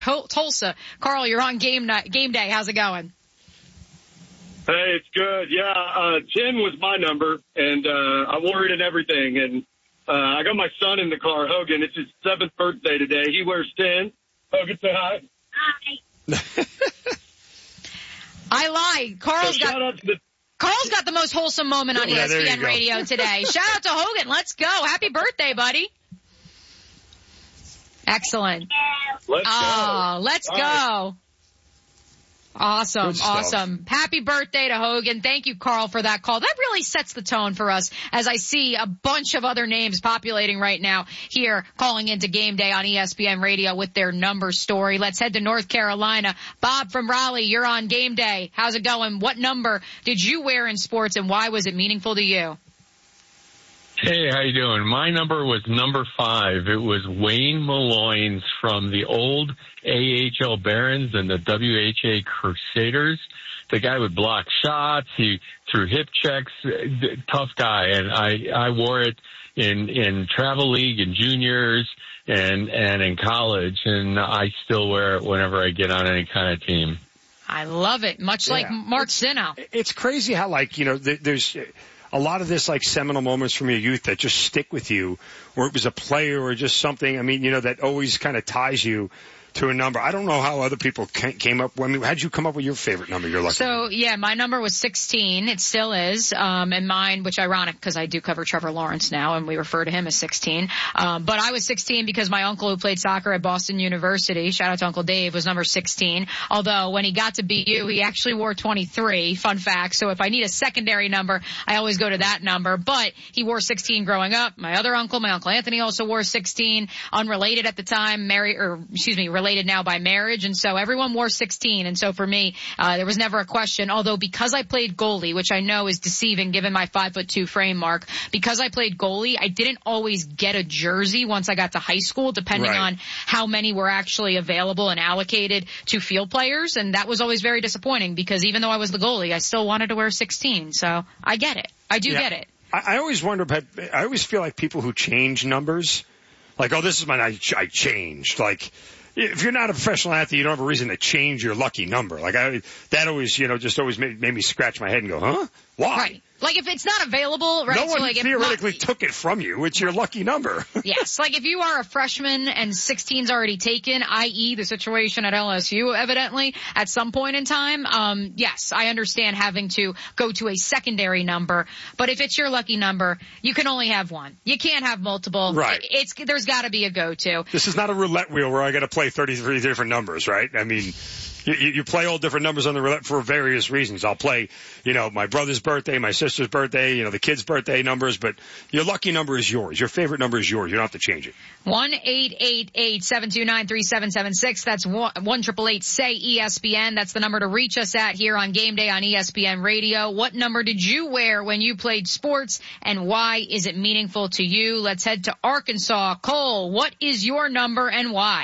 Tulsa. Carl, you're on game day. How's it going? Hey, it's good. Yeah, 10 was my number, and I wore it and everything. And I got my son in the car, Hogan. It's his 7th birthday today. He wears 10. Hogan, say hi. Hi. I lied. Carl's got the most wholesome moment on ESPN Radio today. Shout out to Hogan. Let's go. Happy birthday, buddy. Excellent. Let's go. Awesome. Happy birthday to Hogan. Thank you, Carl, for that call. That really sets the tone for us as I see a bunch of other names populating right now here calling into Game Day on ESPN Radio with their number story. Let's head to North Carolina. Bob from Raleigh, you're on Game Day. How's it going? What number did you wear in sports and why was it meaningful to you? Hey, how you doing? My number was number 5. It was Wayne Malloy's from the old AHL Barons and the WHA Crusaders. The guy would block shots. He threw hip checks. Tough guy. And I wore it in travel league and juniors and in college. And I still wear it whenever I get on any kind of team. I love it. Much like Mark Zinno. It's crazy how, there's a lot of this, seminal moments from your youth that just stick with you, or it was a player or just something, that always kind of ties you to a number. I don't know how other people came up. How'd you come up with your favorite number? You're lucky. So, my number was 16. It still is. And mine, which ironic because I do cover Trevor Lawrence now and we refer to him as 16. But I was 16 because my uncle who played soccer at Boston University, shout out to Uncle Dave, was number 16. Although when he got to BU, he actually wore 23. Fun fact. So if I need a secondary number, I always go to that number. But he wore 16 growing up. My other uncle, my Uncle Anthony, also wore 16. Unrelated at the time, related now by marriage, and so everyone wore 16. And so for me, there was never a question, although because I played goalie, which I know is deceiving given my 5'2" frame, Mark, because I played goalie, I didn't always get a jersey once I got to high school, depending on how many were actually available and allocated to field players, and that was always very disappointing because even though I was the goalie, I still wanted to wear 16. So I get it. I do get it. I always wonder, I always feel like people who change numbers, this is mine, I changed. If you're not a professional athlete, you don't have a reason to change your lucky number. That always, just always made me scratch my head and go, huh? Why? Right. If it's not available, right? No one theoretically took it from you. It's your lucky number. Yes. If you are a freshman and 16's already taken, i.e. the situation at LSU, evidently, at some point in time, yes, I understand having to go to a secondary number. But if it's your lucky number, you can only have one. You can't have multiple. Right. There's got to be a go-to. This is not a roulette wheel where I got to play 33 different numbers, right? You play all different numbers on the roulette for various reasons. I'll play, my brother's birthday, my sister's birthday, the kid's birthday numbers, but your lucky number is yours. Your favorite number is yours. You don't have to change it. 1-888-729-3776. That's 1-888-SAY-ESPN. That's the number to reach us at here on Game Day on ESPN Radio. What number did you wear when you played sports, and why is it meaningful to you? Let's head to Arkansas. Cole, what is your number and why?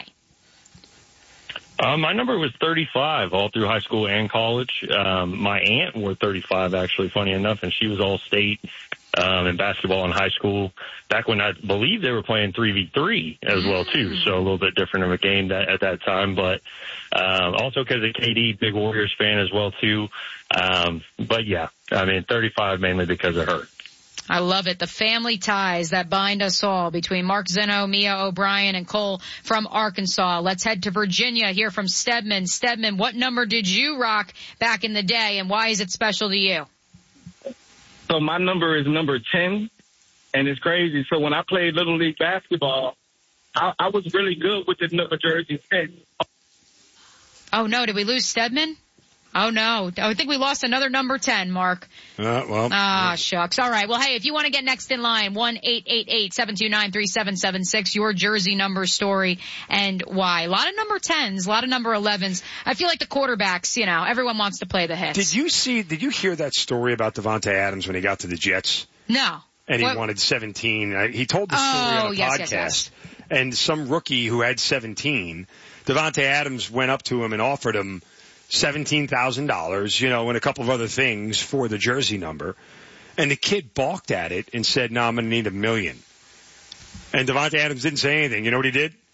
My number was 35 all through high school and college. My aunt wore 35, actually, funny enough, and she was all state in basketball in high school back when I believe they were playing 3v3 as well, too. So a little bit different of a game at that time. But also because of KD, big Warriors fan as well, too. But, yeah, 35 mainly because of her. I love it. The family ties that bind us all between Mark Zinno, Mia O'Brien, and Cole from Arkansas. Let's head to Virginia, hear from Stedman. Stedman, what number did you rock back in the day, and why is it special to you? So my number is number 10, and it's crazy. So when I played Little League basketball, I was really good with the number jersey 10. Oh, no. Did we lose Stedman? Oh, no. I think we lost another number 10, Mark. Shucks. All right. Well, hey, if you want to get next in line, 1-888-729-3776, your jersey number story and why. A lot of number 10s, a lot of number 11s. I feel like the quarterbacks, everyone wants to play the hits. Did you hear that story about Davante Adams when he got to the Jets? No. And he wanted 17. He told the story on a podcast. Yes. And some rookie who had 17, Davante Adams went up to him and offered him $17,000, and a couple of other things for the jersey number. And the kid balked at it and said, no, I'm going to need $1 million. And Davante Adams didn't say anything. You know what he did?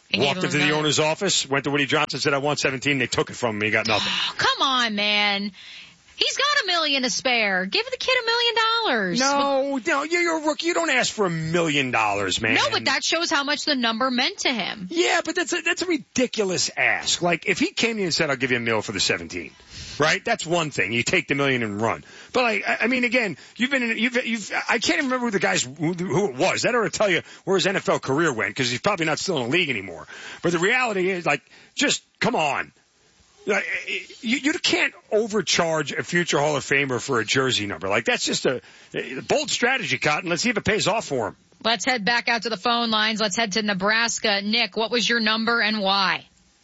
Walked into the owner's office, went to Woody Johnson, said, I want 17. They took it from me. He got nothing. Oh, come on, man. He's got $1 million to spare. Give the kid $1 million. No, you're a rookie. You don't ask for $1 million, man. No, but that shows how much the number meant to him. Yeah, but that's a ridiculous ask. Like, if he came to you and said, I'll give you $1 million for the 17, right? That's one thing. You take the $1 million and run. But I mean, again, I can't even remember who the guys, who it was. That ought to tell you where his NFL career went, because he's probably not still in the league anymore. But the reality is, like, just come on. You can't overcharge a future Hall of Famer for a jersey number. Like, that's just a bold strategy, Cotton. Let's see if it pays off for him. Let's head back out to the phone lines. Let's head to Nebraska. Nick, what was your number and why?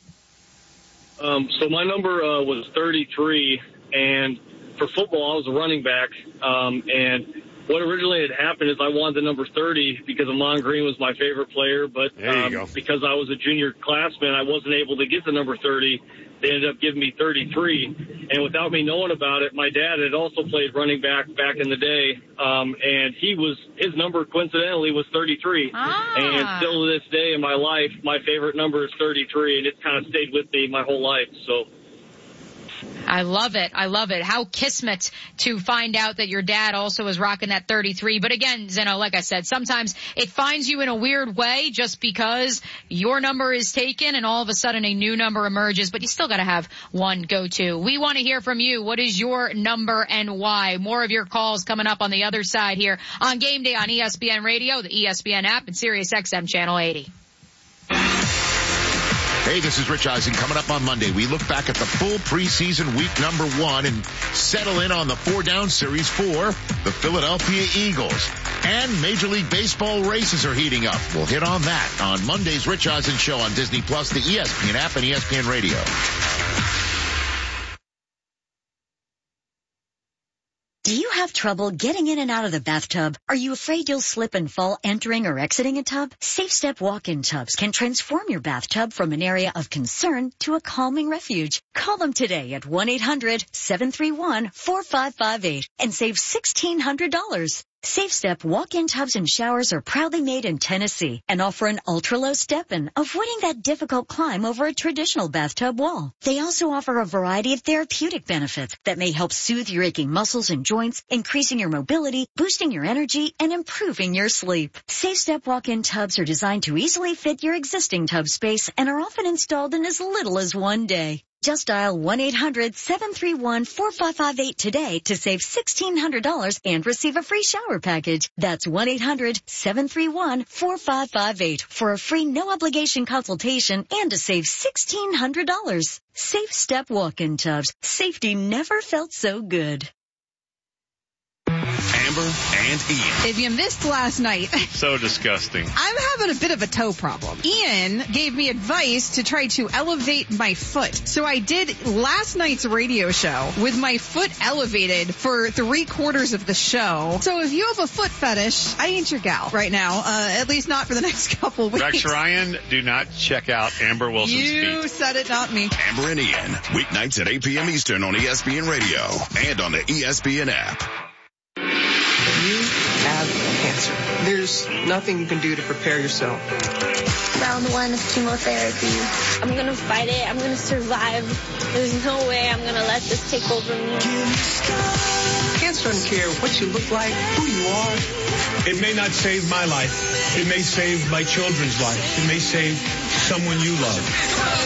So my number was 33, and for football, I was a running back. And what originally had happened is I wanted the number 30 because Amon Green was my favorite player, but because I was a junior classman, I wasn't able to get the number 30. They ended up giving me 33, and without me knowing about it, my dad had also played running back in the day, and his number coincidentally was 33. And still to this day in my life, my favorite number is 33, and it's kind of stayed with me my whole life. So. I love it. How kismet to find out that your dad also was rocking that 33. But again, Zeno, like I said, sometimes it finds you in a weird way just because your number is taken and all of a sudden a new number emerges, but you still got to have one go-to. We want to hear from you. What is your number and why? More of your calls coming up on the other side here on Game Day on ESPN Radio, the ESPN app, and Sirius XM Channel 80. Hey, this is Rich Eisen. Coming up on Monday, we look back at the full preseason week number 1 and settle in on the 4-down series for the Philadelphia Eagles. And Major League Baseball races are heating up. We'll hit on that on Monday's Rich Eisen Show on Disney+, the ESPN app, and ESPN Radio. Do you have trouble getting in and out of the bathtub? Are you afraid you'll slip and fall entering or exiting a tub? Safe Step walk-in tubs can transform your bathtub from an area of concern to a calming refuge. Call them today at 1-800-731-4558 and save $1,600. Safe Step walk-in tubs and showers are proudly made in Tennessee and offer an ultra-low step-in, avoiding that difficult climb over a traditional bathtub wall. They also offer a variety of therapeutic benefits that may help soothe your aching muscles and joints, increasing your mobility, boosting your energy, and improving your sleep. Safe Step walk-in tubs are designed to easily fit your existing tub space and are often installed in as little as one day. Just dial 1-800-731-4558 today to save $1,600 and receive a free shower package. That's 1-800-731-4558 for a free no-obligation consultation and to save $1,600. Safe Step walk-in tubs. Safety never felt so good. Amber and Ian. If you missed last night. So disgusting. I'm having a bit of a toe problem. Ian gave me advice to try to elevate my foot. So I did last night's radio show with my foot elevated for 3/4 of the show. So if you have a foot fetish, I ain't your gal right now. At least not for the next couple weeks. Rex Ryan, do not check out Amber Wilson's feet. You said it, not me. Amber and Ian, weeknights at 8 p.m. Eastern on ESPN Radio and on the ESPN app. You have cancer. There's nothing you can do to prepare yourself. Round 1 of chemotherapy. I'm going to fight it. I'm going to survive. There's no way I'm going to let this take over me. Cancer doesn't care what you look like, who you are. It may not save my life. It may save my children's life. It may save someone you love.